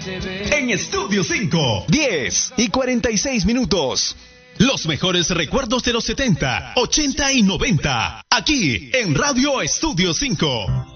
En Estudio 5, 10:46. Los mejores recuerdos de los 70, 80 y 90. Aquí en Radio Estudio 5.